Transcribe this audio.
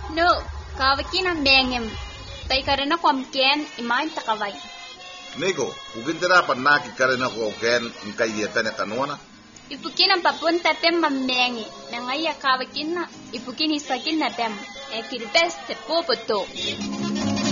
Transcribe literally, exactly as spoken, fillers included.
No, kawakin ang bengem. Tay karena kwamken imain takaway. Nico, ugintira pa nakikare na ko ken ngkay yeta na kanwana. Ipukin ang papunta tem mamengi. Nangaya kawakin na ipukin isakin na tem. E kirbes te popoto.